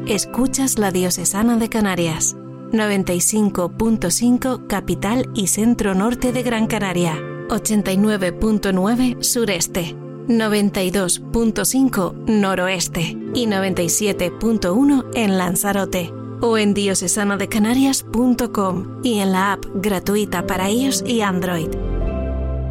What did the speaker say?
Escuchas la Diocesana de Canarias. 95.5 capital y centro norte de Gran Canaria. 89.9 sureste. 92.5 noroeste. Y 97.1 en Lanzarote. O en diocesanadecanarias.com y en la app gratuita para iOS y Android.